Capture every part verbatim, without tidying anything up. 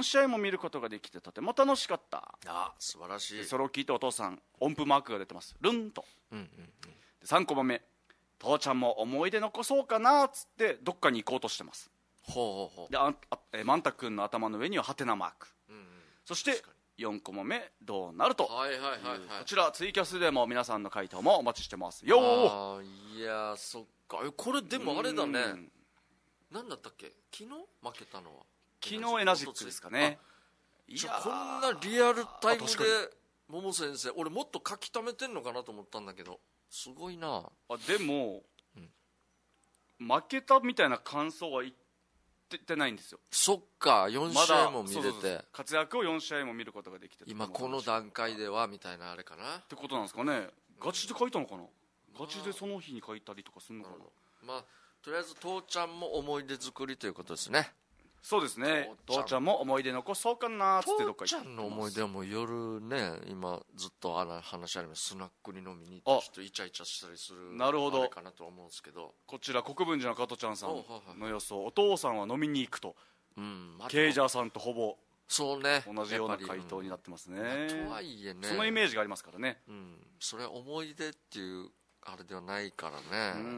ん試合も見ることができてとても楽しかった。 あ、素晴らしい。 それを聞いてお父さん音符マークが出てます。ルンと、うんうんうん、さんコマ目、父ちゃんも思い出残そうかなっつってどっかに行こうとしてます。 ほうほうほう。 でああえマンタ君の頭の上にはハテナマーク、うんうん、そしてよんコマ目どうなると、 はいはいはいはい、 こちらツイキャスでも皆さんの回答もお待ちしてますよ。 あ、いや、そっか。これでもあれだね、何だったっけ、昨日負けたのは昨日エナジックですかね。 いや、こんなリアルタイムで桃先生、俺もっと書き溜めてんのかなと思ったんだけど、すごいなあ。でも、うん、負けたみたいな感想は言ってないんですよ。 そっか、よん試合も見れて、そうそうそう、 活躍をよん試合も見ることができて、 今この段階ではみたいなあれかなってことなんですかね。ガチで書いたのかな、ガチでその日に書いたりとかするのかな。 まあとりあえず父ちゃんも思い出作りということですね。 そうですね、父ちゃんも思い出残そうかなっつってどっか行ってます。 父ちゃんの思い出はもう夜ね、今ずっとあの話あります、スナックに飲みに行ってちょっとイチャイチャしたりする、 なるほど、 あれかなと思うんですけど、こちら国分寺の加トちゃんさんの予想、お父さんは飲みに行くと、うん、ケイジャーさんとほぼそうね、 同じような回答になってますね、 うん、とはいえね、 そのイメージがありますからね、 うん、それは思い出っていうあれではないからね。うん、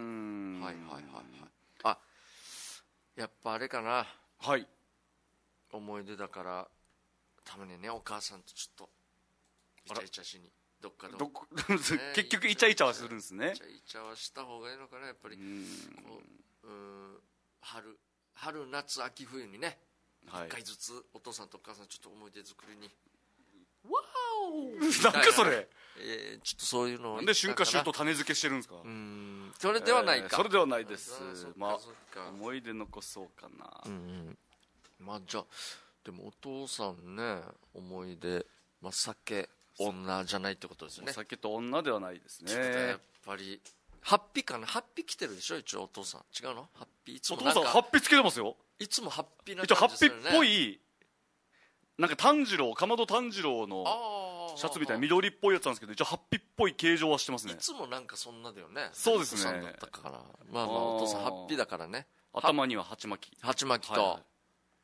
はいはいはいはい。あ、やっぱあれかな、 はい、 思い出だからたまにね、お母さんとちょっとイチャイチャしにどっかで、ね、 結局イチャイチャはするんですね。 イチャイチャはした方がいいのかな、やっぱり。うんこう、うん、春春夏秋冬にね、はい、いっかいずつお父さんとお母さんちょっと思い出作りに、 わーおなんかそれ、 えー、ちょっとそういうのをなんで春夏秋冬種付けしてるんですか。うん、 それではないか、 えー、それではないです。まあ思い出残そうかな、うん、うん、 まあじゃあでもお父さんね、思い出、まあ、酒女じゃないってことですよね。 お酒と女ではないですね。 やっぱりハッピーかな、ハッピー来てるでしょ一応お父さん。違うの、ハッピー。いつもお父さんハッピーつけてますよ。 いつもハッピーな感じですよね。 一応ハッピーっぽい、なんか炭治郎、かまど炭治郎のシャツみたいな緑っぽいやつなんですけど、一応ハッピーっぽい形状はしてますね。 いつもなんかそんなだよね。 そうですね。 だったから、まあまあお父さんハッピーだからね。 頭には鉢巻き、 鉢巻きと、はい、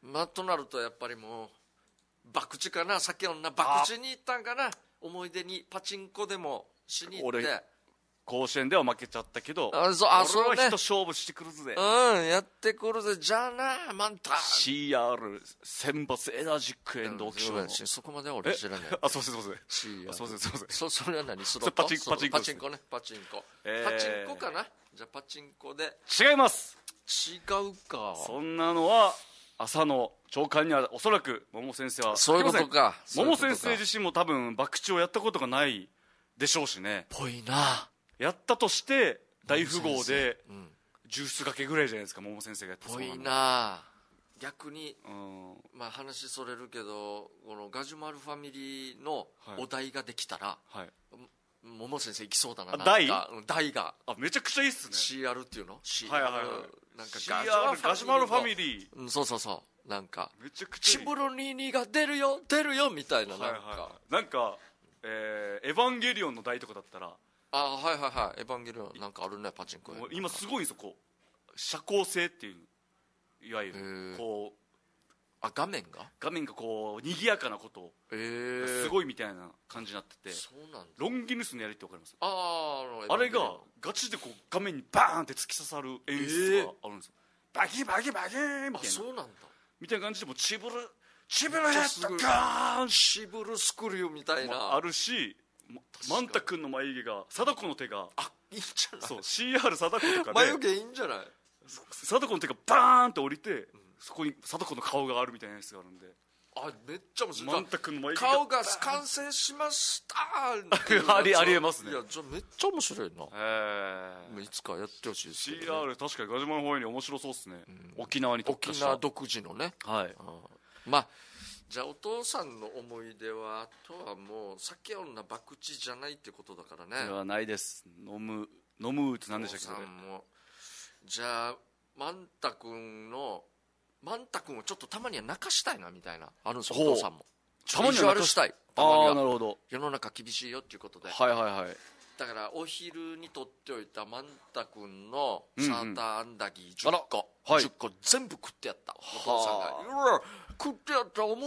まあとなるとやっぱりもう博打かな、酒女博打に行ったんかな、思い出にパチンコでもしに行って。 甲子園では負けちゃったけど、 あ、そう、あ、 俺は人勝負してくるぜ、 うん、やってくるぜ、じゃあなマンタシーアール 選抜エナジックエンドオークション、うん、 そこまでは俺知らない。 あ、そうですそうですシーアール、 そうですそうです。 そそれは何、スロット、 パチンコ、パチンコ、 パチンコね、パチンコ、えー、パチンコかな。じゃあパチンコで。 違います。 違うか。 そんなのは朝の朝刊にはおそらく桃先生はそういうことか。 桃先生自身も多分博打をやったことがないでしょうしね。 ぽいな。 やったとして大富豪でジュース掛けぐらいじゃないですか、桃先生がやったそうなの。 ぽいな。逆に、うん、まあ話それるけど、このガジュマルファミリーのお題ができたら、はい、桃先生行きそうだな。 台台があ、めちゃくちゃいいっすね。 シーアール っていうの、 シーアール、はいはいはい、なんかシーアール ガジュマルファミリー、 うん、そうそうそう、なんかめちゃくちゃいい、 チブロニーニが出るよ出るよみたいな、なんか、はいはいはい、 なんか、えー、エヴァンゲリオンの台とかだったら、 あ、はいはいはい、エヴァンゲリオンなんかあるね、パチンコ。 今すごいんですよ、こう遮光性っていう、いわゆるこう、 あ、画面が画面がこう賑やかなことを、えー、すごいみたいな感じになってて、 そうなんだ。 ロンギヌスのやりって分かります？ ああれがガチでこう画面にバーンって突き刺さる演出があるんですよ、えー、バキバキバキーンみたいな。 あ、そうなんだ。 みたいな感じでもうチブルチブルヘッドガーン、 チブルスクリューみたいなあるし、マンタ君の眉毛が、貞子の手が、 あ、いいんじゃない。 そう、シーアール 貞子とかで眉毛いいんじゃない。 貞子の手がバーンって降りて、うん、そこに貞子の顔があるみたいなやつがあるんで、 あ、めっちゃ面白い。 マンタ君の眉毛が顔が完成しましたありありえますね。 いや、じゃめっちゃ面白いな。 へえ、 いつかやってほしいですね。 シーアール 確かにガジュマルファミリー面白そうですね、うん、沖縄に特化した、 沖縄独自のね、 はい、 まあじゃあお父さんの思い出は、あとはもう酒女博打じゃないってことだからね。 ではないです。飲む飲むって何でしたっけ。 お父さんもじゃあマンタ君のマンタ君をちょっとたまには泣かしたいなみたいなあるんですよ、お父さんも。 たまには泣かしたい。 たまには。ああ、なるほど。 世の中厳しいよっていうことで、 はいはいはい。 だからお昼にとっておいたマンタ君のサーターアンダギーじゅっこ、うんうん、じゅっこ全部食ってやった、お父さんが。うわ食ってやった、